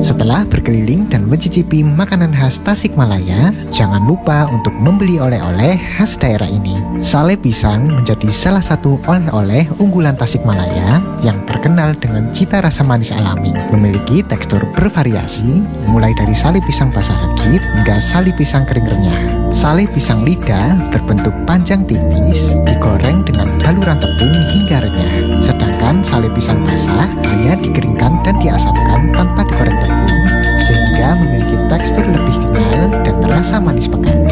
Setelah berkeliling dan mencicipi makanan khas Tasikmalaya, jangan lupa untuk membeli oleh-oleh khas daerah ini. Sale pisang menjadi salah satu oleh-oleh unggulan Tasikmalaya yang terkenal dengan cita rasa manis alami. Memiliki tekstur bervariasi, mulai dari sale pisang basah legit hingga sale pisang kering renyah. Sale pisang lidah berbentuk panjang tipis, digoreng dengan baluran tepung hingga renyah. Sedangkan sale pisang basah hanya dikeringkan dan diasapkan tanpa digoreng tepung, sehingga memiliki tekstur lebih kenyal dan terasa manis pekat.